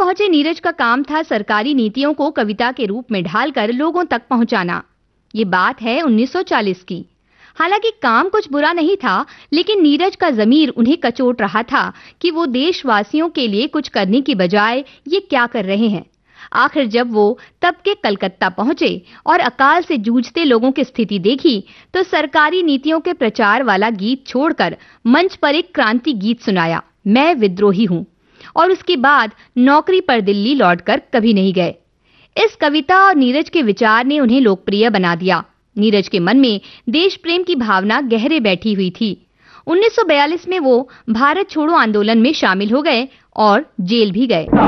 पहुंचे नीरज का काम था सरकारी नीतियों को कविता के रूप में ढालकर लोगों तक पहुंचाना। ये बात है 1940 की। हालांकि काम कुछ बुरा नहीं था, लेकिन नीरज का ज़मीर उन्हें कचोट रहा था कि वो देशवासियों के लिए कुछ करने की बजाय ये क्या कर रहे हैं। आखिर जब वो तब के कलकत्ता पहुंचे और अकाल से जूझते लोगों की स्थिति देखी, तो सरकारी नीतियों के प्रचार वाला गीत छोड़कर मंच पर एक क्रांति गीत सुनाया, मैं विद्रोही हूं, और उसके बाद नौकरी पर दिल्ली लौटकर कभी नहीं गए। इस कविता और नीरज के विचार ने उन्हें लोकप्रिय बना दिया। नीरज के मन में देश प्रेम की भावना गहरे बैठी हुई थी। 1942 में वो भारत छोड़ो आंदोलन में शामिल हो गए और जेल भी गए।